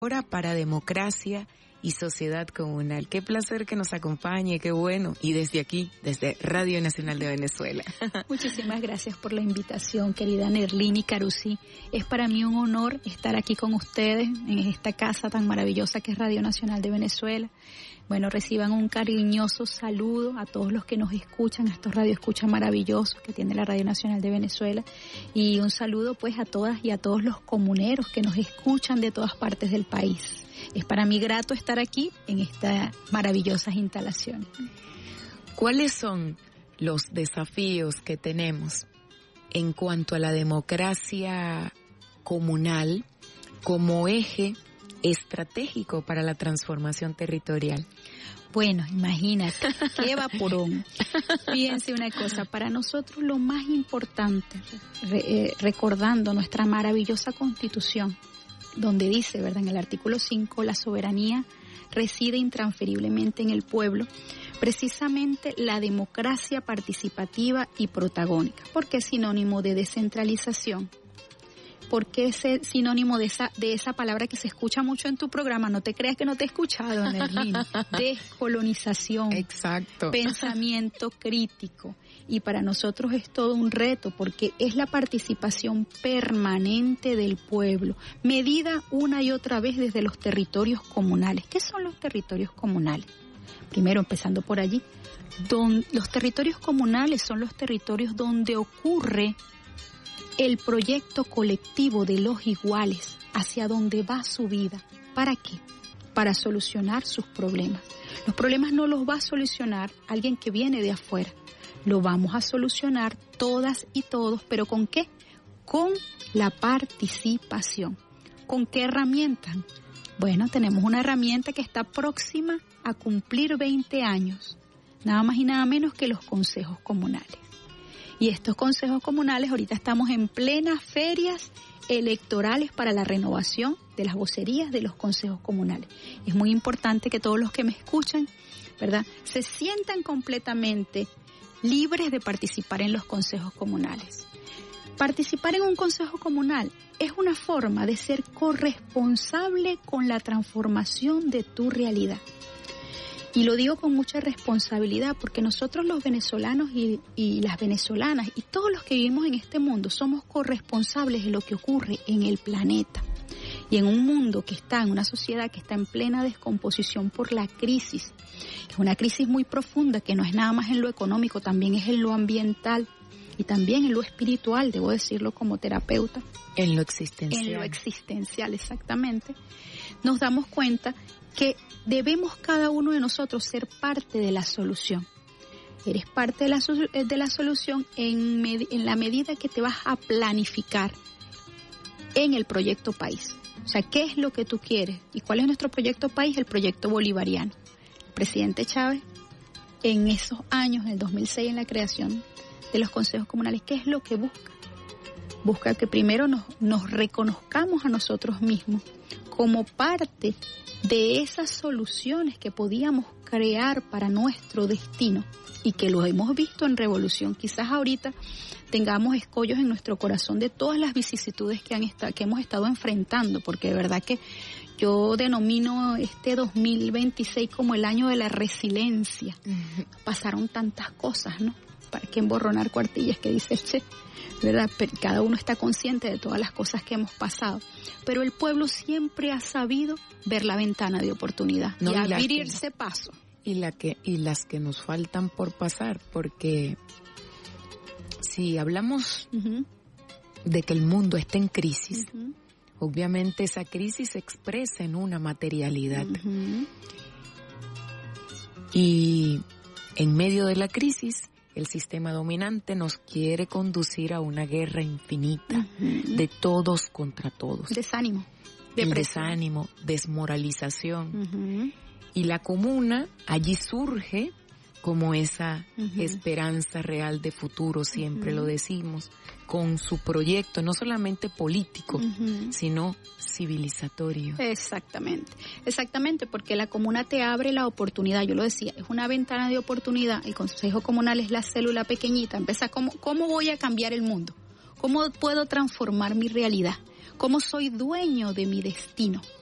Ahora para Democracia y Sociedad Comunal. Qué placer que nos acompañe, qué bueno. Y desde aquí, desde Radio Nacional de Venezuela. Muchísimas gracias por la invitación, querida Nerlini Carusi. Es para mí un honor estar aquí con ustedes en esta casa tan maravillosa que es Radio Nacional de Venezuela. Bueno, reciban un cariñoso saludo a todos los que nos escuchan, a estos radioescuchas maravillosos que tiene la Radio Nacional de Venezuela, y un saludo pues a todas y a todos los comuneros que nos escuchan de todas partes del país. Es para mí grato estar aquí en estas maravillosas instalaciones. ¿Cuáles son los desafíos que tenemos en cuanto a la democracia comunal como eje estratégico para la transformación territorial? Bueno, imagínate, qué vaporón. Fíjense una cosa, para nosotros lo más importante, recordando nuestra maravillosa Constitución, donde dice, ¿verdad?, en el artículo 5, la soberanía reside intransferiblemente en el pueblo, precisamente la democracia participativa y protagónica, porque es sinónimo de descentralización. Porque es sinónimo de esa palabra que se escucha mucho en tu programa, no te creas que no te he escuchado, Nerlini. Descolonización. Exacto. Pensamiento crítico. Y para nosotros es todo un reto, porque es la participación permanente del pueblo, medida una y otra vez desde los territorios comunales. ¿Qué son los territorios comunales? Primero, empezando por allí, los territorios comunales son los territorios donde ocurre el proyecto colectivo de los iguales, hacia donde va su vida. ¿Para qué? Para solucionar sus problemas. Los problemas no los va a solucionar alguien que viene de afuera. Lo vamos a solucionar todas y todos, ¿pero con qué? Con la participación. ¿Con qué herramientas? Bueno, tenemos una herramienta que está próxima a cumplir 20 años, nada más y nada menos que los consejos comunales. Y estos consejos comunales, ahorita estamos en plenas ferias electorales para la renovación de las vocerías de los consejos comunales. Es muy importante que todos los que me escuchan, ¿verdad?, se sientan completamente libres de participar en los consejos comunales. Participar en un consejo comunal es una forma de ser corresponsable con la transformación de tu realidad. Y lo digo con mucha responsabilidad, porque nosotros los venezolanos y las venezolanas y todos los que vivimos en este mundo somos corresponsables de lo que ocurre en el planeta. Y en un mundo que está, en una sociedad que está en plena descomposición por la crisis, que es una crisis muy profunda, que no es nada más en lo económico, también es en lo ambiental y también en lo espiritual, debo decirlo como terapeuta. En lo existencial. En lo existencial, exactamente. Nos damos cuenta que debemos cada uno de nosotros ser parte de la solución. Eres parte de la solución en la medida que te vas a planificar en el proyecto país. O sea, ¿qué es lo que tú quieres? ¿Y cuál es nuestro proyecto país? El proyecto bolivariano. El presidente Chávez, en esos años, en el 2006, en la creación de los consejos comunales, ¿qué es lo que busca? Busca que primero nos reconozcamos a nosotros mismos como parte de esas soluciones que podíamos crear para nuestro destino y que lo hemos visto en revolución. Quizás ahorita tengamos escollos en nuestro corazón de todas las vicisitudes que hemos estado enfrentando, porque de verdad que yo denomino este 2026 como el año de la resiliencia. Pasaron tantas cosas, ¿no? ¿Para qué emborronar cuartillas, que dice el Che? ¿Verdad? Pero cada uno está consciente de todas las cosas que hemos pasado. Pero el pueblo siempre ha sabido ver la ventana de oportunidad y abrirse paso. Y las que nos faltan por pasar, porque si hablamos de que el mundo está en crisis, obviamente esa crisis se expresa en una materialidad. Y en medio de la crisis, el sistema dominante nos quiere conducir a una guerra infinita de todos contra todos. Desánimo. Desánimo, desmoralización. Y la comuna allí surge como esa esperanza real de futuro, siempre lo decimos, con su proyecto no solamente político, sino civilizatorio. Exactamente, porque la comuna te abre la oportunidad, yo lo decía, es una ventana de oportunidad. El consejo comunal es la célula pequeñita, empieza ¿cómo voy a cambiar el mundo? ¿Cómo puedo transformar mi realidad? ¿Cómo soy dueño de mi destino?